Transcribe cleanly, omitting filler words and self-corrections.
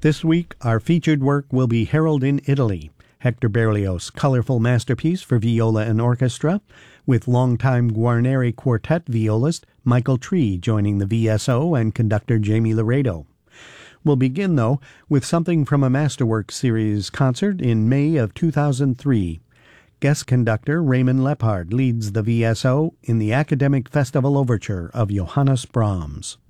This week, our featured work will be Harold in Italy, Hector Berlioz' colorful masterpiece for viola and orchestra, with longtime Guarneri Quartet violist Michael Tree joining the VSO and conductor Jamie Laredo. We'll begin, though, with something from a Masterworks series concert in May of 2003. Guest conductor Raymond Leppard leads the VSO in the Academic Festival Overture of Johannes Brahms.